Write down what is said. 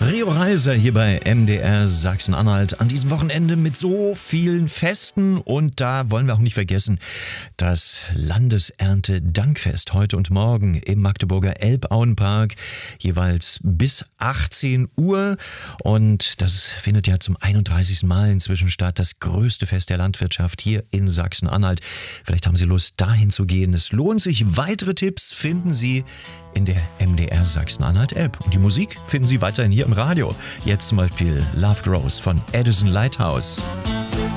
Rio Reiser hier bei MDR Sachsen-Anhalt an diesem Wochenende mit so vielen Festen, und da wollen wir auch nicht vergessen das Landesernte-Dankfest heute und morgen im Magdeburger Elbauenpark, jeweils bis 18 Uhr, und das findet ja zum 31. Mal inzwischen statt, das größte Fest der Landwirtschaft hier in Sachsen-Anhalt. Vielleicht haben Sie Lust, dahin zu gehen. Es lohnt sich. Weitere Tipps finden Sie in der MDR Sachsen-Anhalt App. Und die Musik finden Sie weiterhin hier im Radio. Jetzt zum Beispiel Love Grows von Edison Lighthouse.